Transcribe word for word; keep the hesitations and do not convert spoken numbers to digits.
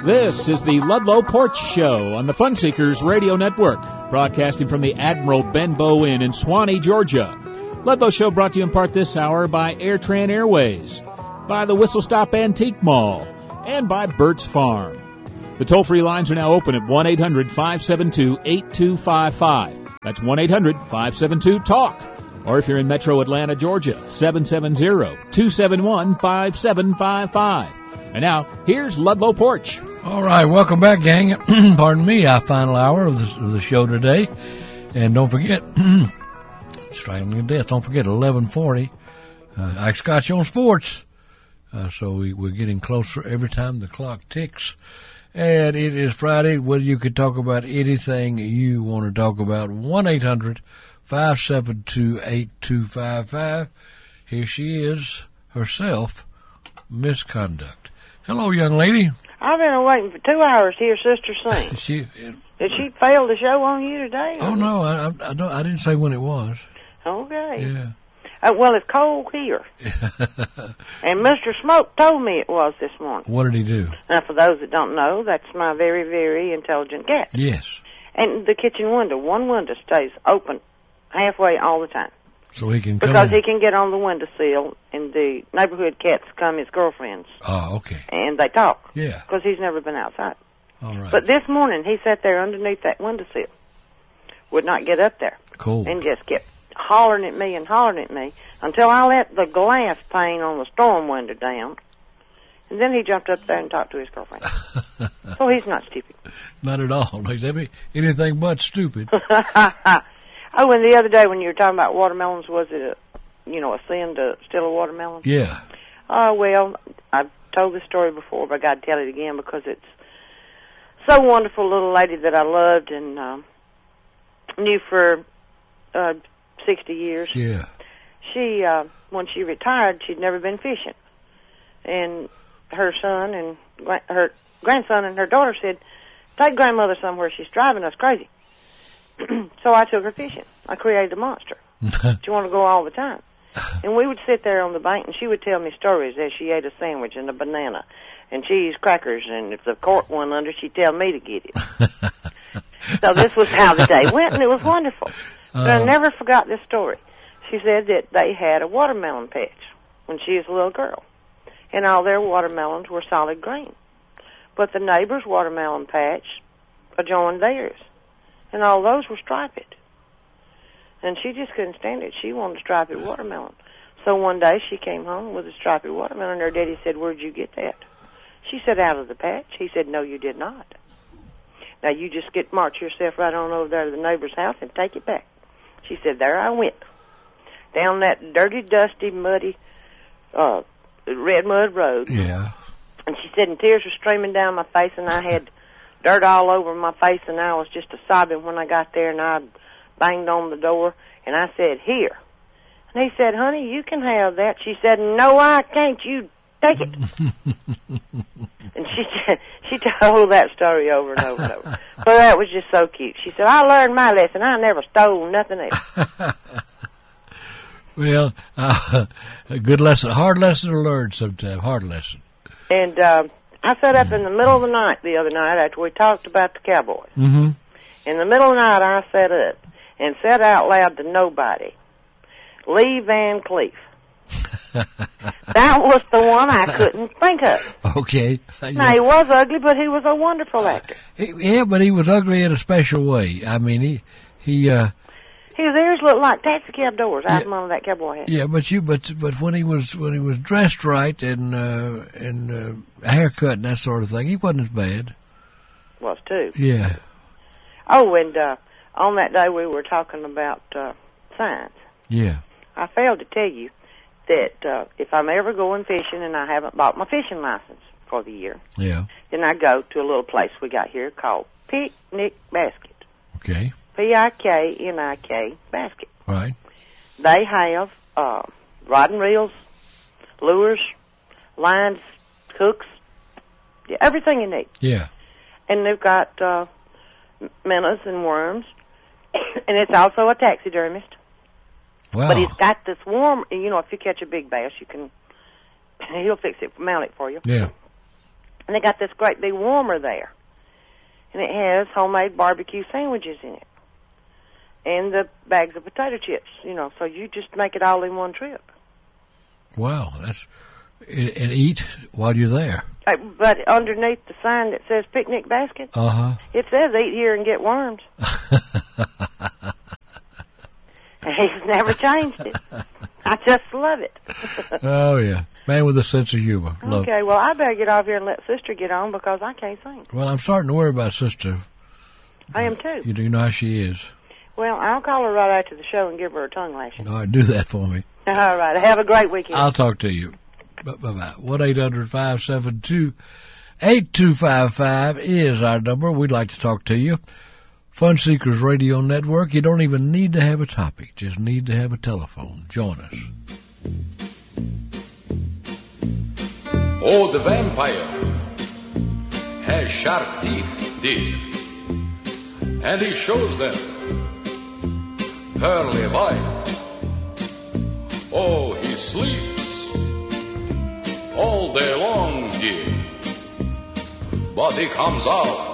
This is the Ludlow Porch Show on the Fun Seekers Radio Network, broadcasting from the Admiral Benbow Inn in Swanee, Georgia. Ludlow Show brought to you in part this hour by AirTran Airways, by the Whistle Stop Antique Mall, and by Burt's Farm. The toll-free lines are now open at one eight hundred five seven two eight two five five. That's one eight hundred five seven two talk. Or if you're in Metro Atlanta, Georgia, seven seven zero two seven one five seven five five. And now, here's Ludlow Porch. All right, welcome back, gang. Pardon me, our final hour of the, of the show today. And don't forget, strangling to death, don't forget, eleven forty, uh, Ike Scotch on Sports. Uh, so we, we're getting closer every time the clock ticks. And it is Friday, whether you could talk about anything you want to talk about. one eight hundred five seven two eight two five five. Here she is, herself, Misconduct. Hello, young lady. I've been waiting for two hours to hear Sister sing. she, Did she fail the show on you today? Oh, no, I, I, I, don't, I didn't say when it was. Okay. Yeah. Uh, well, it's cold here. And Mister Smoke told me it was this morning. What did he do? Now, for those that don't know, that's my very, very intelligent cat. Yes. And the kitchen window, one window stays open halfway all the time. So he can come Because in. he can get on the windowsill, and the neighborhood cats come his girlfriends. Oh, okay. And they talk. Yeah. Because he's never been outside. All right. But this morning, he sat there underneath that windowsill, would not get up there. Cool. And just kept hollering at me and hollering at me until I let the glass pane on the storm window down. And then he jumped up there and talked to his girlfriend. So he's not stupid. Not at all. He's every, anything but stupid. Oh, and the other day when you were talking about watermelons, was it a, you know, a sin to steal a watermelon? Yeah. Oh, well, I've told this story before, but I got to tell it again because it's so wonderful, little lady that I loved and um, knew for uh, sixty years. Yeah. She, uh, when she retired, she'd never been fishing. And her son and gra- her grandson and her daughter said, take grandmother somewhere, she's driving us crazy. So I took her fishing. I created a monster. She wanted to go all the time. And we would sit there on the bank, and she would tell me stories as she ate a sandwich and a banana and cheese crackers, and if the cork went under, she'd tell me to get it. So this was how the day went, and it was wonderful. But I never forgot this story. She said that they had a watermelon patch when she was a little girl, and all their watermelons were solid green. But the neighbor's watermelon patch adjoined theirs, and all those were striped. And she just couldn't stand it. She wanted a striped watermelon. So one day she came home with a striped watermelon, and her daddy said, where'd you get that? She said, out of the patch. He said, no, you did not. Now, you just get march yourself right on over there to the neighbor's house and take it back. She said, there I went, down that dirty, dusty, muddy, uh, red mud road. Yeah. And she said, and tears were streaming down my face, and I had dirt all over my face, and I was just a sobbing when I got there, and I banged on the door, and I said, here. And he said, honey, you can have that. She said, no, I can't. You take it. And she she told that story over and over and over. But that was just so cute. She said, I learned my lesson. I never stole nothing else. Well, uh, a good lesson, hard lesson to learn sometimes, hard lesson. And uh, I sat up in the middle of the night the other night after we talked about the Cowboys. Mm-hmm. In the middle of the night, I sat up and said out loud to nobody, Lee Van Cleef. That was the one I couldn't think of. Okay. Now, he was ugly, but he was a wonderful actor. Yeah, but he was ugly in a special way. I mean, he, he, uh... His ears looked like taxi cab doors out yeah, from under that cowboy hat. Yeah, but you, but, but when he was, when he was dressed right and, uh, and, uh, haircut and that sort of thing, he wasn't as bad. Was too. Yeah. Oh, and, uh, on that day we were talking about, uh, signs. Yeah. I failed to tell you that uh, if I'm ever going fishing and I haven't bought my fishing license for the year, yeah, then I go to a little place we got here called Picnic Basket. Okay. P I K N I K Basket. Right. They have uh, rod and reels, lures, lines, hooks, everything you need. Yeah. And they've got uh, minnows and worms, and it's also a taxidermist. Wow. But he's got this warm, you know, if you catch a big bass, you can, he'll fix it, mount it for you. Yeah. And they got this great big warmer there. And it has homemade barbecue sandwiches in it. And the bags of potato chips, you know, so you just make it all in one trip. Wow, that's, and eat while you're there. Uh, But underneath the sign that says picnic basket, Uh-huh. it says eat here and get worms. He's never changed it. I just love it. Oh, yeah. Man with a sense of humor. Love. Okay, well, I better get off here and let Sister get on because I can't sing. Well, I'm starting to worry about Sister. I am too. You do know how she is. Well, I'll call her right after the show and give her a tongue lashing. All right, do that for me. All right, have a great weekend. I'll talk to you. Bye-bye. one eight hundred five seven two eight two five five is our number. We'd like to talk to you. Fun Seekers Radio Network. You don't even need to have a topic. Just need to have a telephone. Join us. Oh, the vampire has sharp teeth, dear, and he shows them pearly white. Oh, he sleeps all day long, dear, but he comes out